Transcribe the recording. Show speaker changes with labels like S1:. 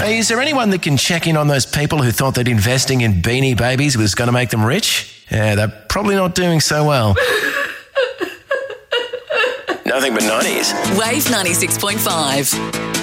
S1: Hey, is there anyone that can check in on those people who thought that investing in Beanie Babies was going to make them rich? Yeah, they're probably not doing so well. Nothing but 90s.
S2: Wave 96.5.